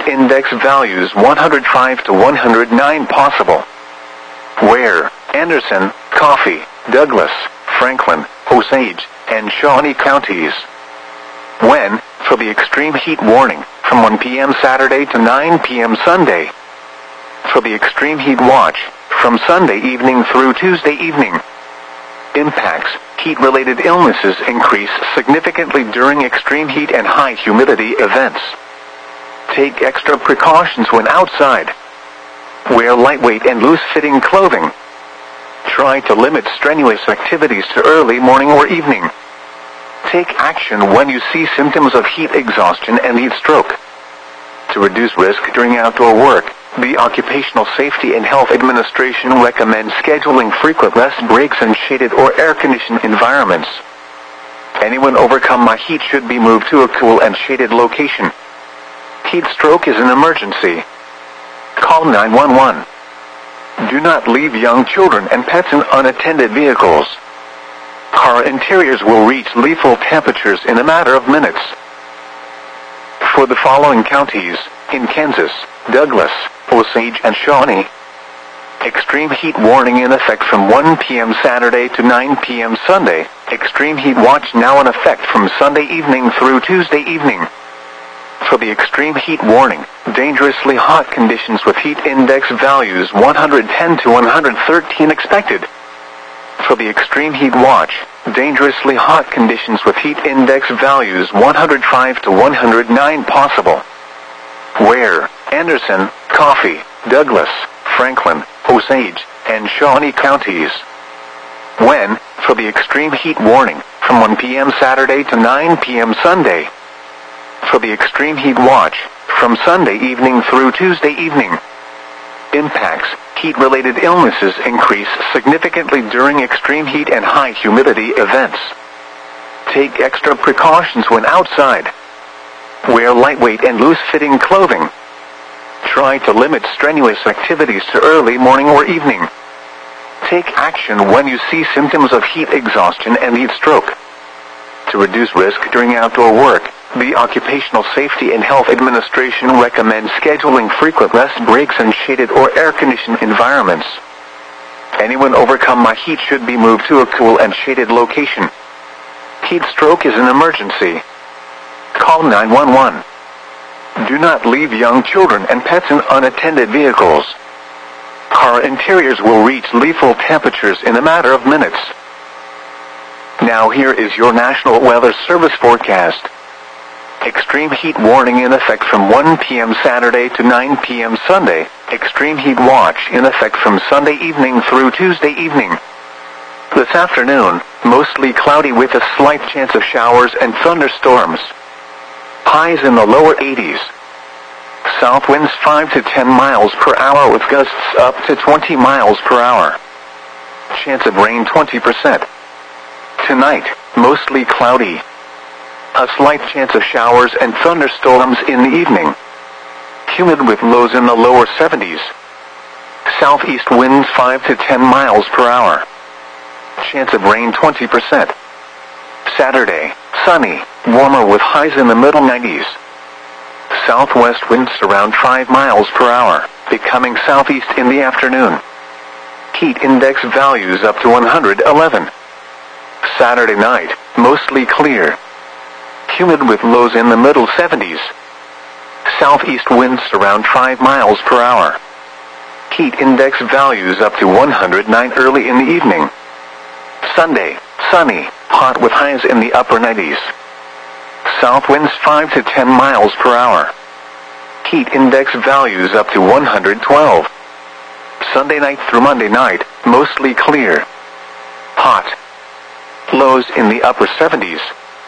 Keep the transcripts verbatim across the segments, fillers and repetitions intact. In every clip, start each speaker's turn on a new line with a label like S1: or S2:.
S1: index values one hundred five to one hundred nine possible. Where? Anderson, Coffee, Douglas, Franklin, Osage, and Shawnee counties. When? For the extreme heat warning, from one p m Saturday to nine p m Sunday. For the extreme heat watch, from Sunday evening through Tuesday evening. Impacts: heat-related illnesses increase significantly during extreme heat and high humidity events. Take extra precautions when outside. Wear lightweight and loose-fitting clothing. Try to limit strenuous activities to early morning or evening. Take action when you see symptoms of heat exhaustion and heat stroke. To reduce risk during outdoor work, the Occupational Safety and Health Administration recommends scheduling frequent rest breaks in shaded or air-conditioned environments. Anyone overcome by heat should be moved to a cool and shaded location. Heat stroke is an emergency. Call nine one one. Do not leave young children and pets in unattended vehicles. Car interiors will reach lethal temperatures in a matter of minutes. For the following counties, in Kansas, Douglas, Osage, and Shawnee. Extreme heat warning in effect from one p m Saturday to nine p m Sunday. Extreme heat watch now in effect from Sunday evening through Tuesday evening. For the extreme heat warning, dangerously hot conditions with heat index values one hundred ten to one hundred thirteen expected. For the extreme heat watch, dangerously hot conditions with heat index values one hundred five to one hundred nine possible. Where? Anderson, Coffee, Douglas, Franklin, Osage, and Shawnee counties. When? For the extreme heat warning, from one p m Saturday to nine p m Sunday. For the extreme heat watch, from Sunday evening through Tuesday evening. Impacts: heat-related illnesses increase significantly during extreme heat and high humidity events. Take extra precautions when outside. Wear lightweight and loose-fitting clothing. Try to limit strenuous activities to early morning or evening. Take action when you see symptoms of heat exhaustion and heat stroke. To reduce risk during outdoor work, the Occupational Safety and Health Administration recommends scheduling frequent rest breaks in shaded or air-conditioned environments. Anyone overcome by heat should be moved to a cool and shaded location. Heat stroke is an emergency. Call nine one one. Do not leave young children and pets in unattended vehicles. Car interiors will reach lethal temperatures in a matter of minutes. Now here is your National Weather Service forecast. Extreme heat warning in effect from one p m Saturday to nine p m Sunday. Extreme heat watch in effect from Sunday evening through Tuesday evening. This afternoon, mostly cloudy with a slight chance of showers and thunderstorms. Highs in the lower eighties. South winds five to ten miles per hour with gusts up to twenty miles per hour. Chance of rain twenty percent. Tonight, mostly cloudy. A slight chance of showers and thunderstorms in the evening. Humid with lows in the lower seventies. Southeast winds five to ten miles per hour. Chance of rain twenty percent. Saturday, sunny, warmer with highs in the middle nineties. Southwest winds around five miles per hour, becoming southeast in the afternoon. Heat index values up to one hundred eleven. Saturday night, mostly clear. Humid with lows in the middle seventies. Southeast winds around five miles per hour. Heat index values up to one hundred nine early in the evening. Sunday, sunny, hot with highs in the upper nineties. South winds five to ten miles per hour. Heat index values up to one hundred twelve. Sunday night through Monday night, mostly clear. Hot. Lows in the upper seventies.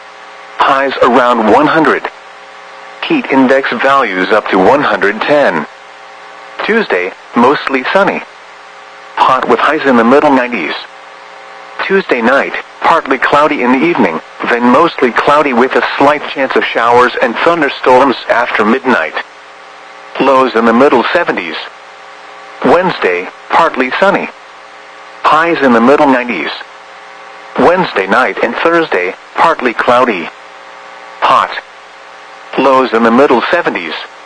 S1: Highs around one hundred. Heat index values up to one hundred ten. Tuesday, mostly sunny. Hot with highs in the middle nineties. Tuesday night, partly cloudy in the evening, then mostly cloudy with a slight chance of showers and thunderstorms after midnight. Lows in the middle seventies. Wednesday, partly sunny. Highs in the middle nineties. Wednesday night and Thursday, partly cloudy. Hot. Lows in the middle seventies.